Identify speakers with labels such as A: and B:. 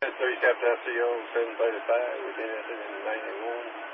A: Three chapter SEO 735. We've been at it in 91.